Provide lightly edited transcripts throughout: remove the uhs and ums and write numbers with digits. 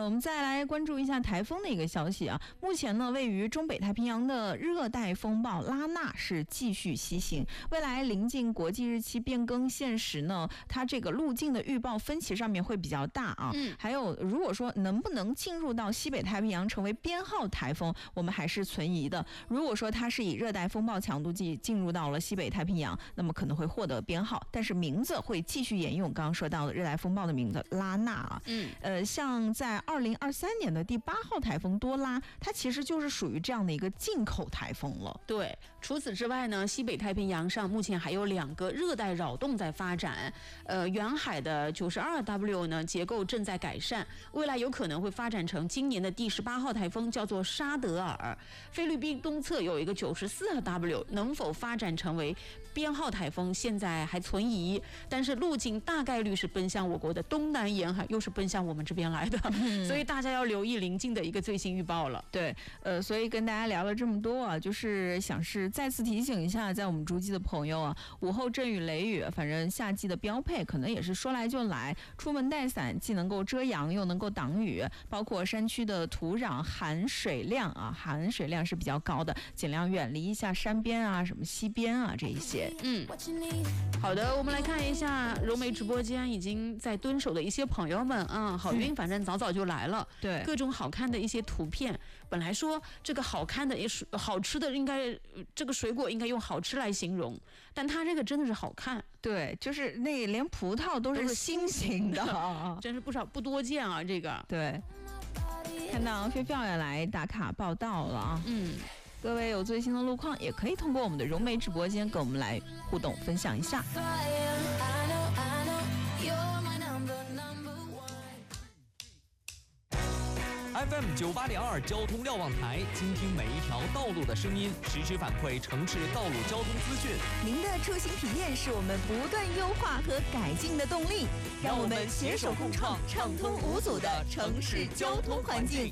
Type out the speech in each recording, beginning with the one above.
我们再来关注一下台风的一个消息啊。目前呢，位于中北太平洋的热带风暴拉娜是继续西行，未来临近国际日期变更线时呢，它这个路径的预报分歧上面会比较大啊。还有，如果说能不能进入到西北太平洋成为编号台风，我们还是存疑的。如果说它是以热带风暴强度计进入到了西北太平洋，那么可能会获得编号，但是名字会继续沿用刚刚说到的热带风暴的名字拉娜啊。像在2023年的第8号台风多拉，它其实就是属于这样的一个进口台风了。 对，除此之外呢，西北太平洋上目前还有2个热带扰动在发展。远海的 92W 呢结构正在改善，未来有可能会发展成今年的第18号台风，叫做沙德尔。菲律宾东侧有一个 94W， 能否发展成为编号台风，现在还存疑，但是路径大概率是奔向我国的东南沿海，又是奔向我们这边来的，所以大家要留意临近的一个最新预报了。 对，所以跟大家聊了这么多啊，就是想是再次提醒一下，在我们诸暨的朋友啊，午后阵雨雷雨，反正夏季的标配可能也是说来就来，出门带伞既能够遮阳又能够挡雨，包括山区的土壤含水量是比较高的，尽量远离一下山边啊、什么溪边啊这一些。 好的，我们来看一下融媒直播间已经在蹲守的一些朋友们啊，好运反正早早就来了。 对， 各种好看的一些图片，本来说这个好看的也是好吃的，应该这个水果应该用好吃来形容，但它这个真的是好看。 对，就是那连葡萄都是心形的， 真是不多见啊，这个。 对，看到飞票也来打卡报道了啊。各位有最新的路况，也可以通过我们的融媒直播间跟我们来互动分享一下。 FM 98.2交通瞭望台，倾听每一条道路的声音，实时反馈城市道路交通资讯。 您的出行体验是我们不断优化和改进的动力，让我们携手共创畅通无阻的城市交通环境。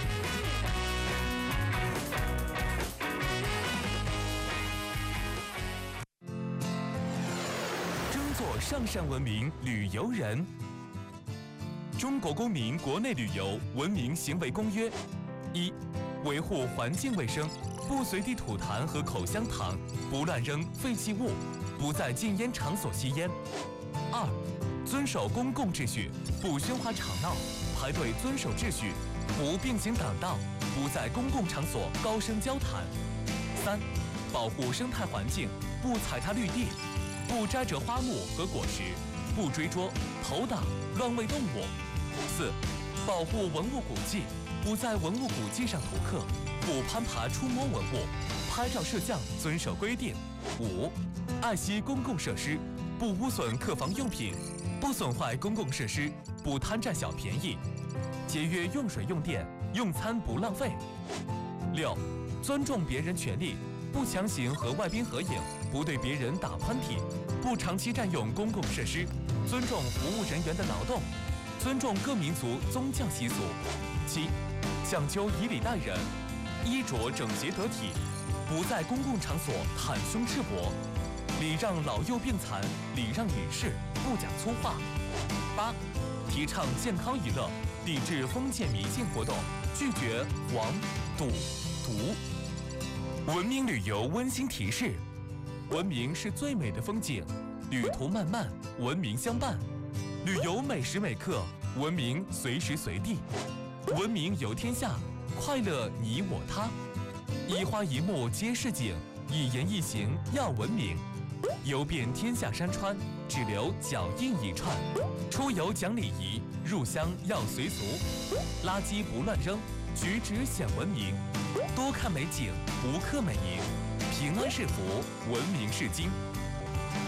争做上善文明旅游人。中国公民国内旅游文明行为公约：1、维护环境卫生，不随地吐痰和口香糖，不乱扔废弃物，不在禁烟场所吸烟。2、遵守公共秩序，不喧哗吵闹，排队遵守秩序，不并行挡道，不在公共场所高声交谈。3、保护生态环境，不踩踏绿地，不摘折花木和果实，不追捉、投挡、乱喂动物。4、保护文物古迹，不在文物古迹上涂刻，不攀爬触摸文物，拍照摄像遵守规定。5、爱惜公共设施，不污损客房用品，不损坏公共设施，不贪占小便宜，节约用水用电，用餐不浪费。6、尊重别人权利，不强行和外宾合影，不对别人打喷嚏，不长期占用公共设施，尊重服务人员的劳动，尊重各民族宗教习俗。7、讲究以礼待人，衣着整洁得体，不在公共场所袒胸赤膊，礼让老幼病残，礼让女士，不讲粗话。8、提倡健康娱乐，抵制封建迷信活动，拒绝黄、赌、毒。文明旅游温馨提示：文明是最美的风景，旅途漫漫，文明相伴。旅游每时每刻，文明随时随地。文明游天下，快乐你我他。一花一木皆是景，一言一行要文明。游遍天下山川，只留脚印一串。出游讲礼仪，入乡要随俗。垃圾不乱扔，举止显文明。多看美景，不刻美名。平安是福，文明是金。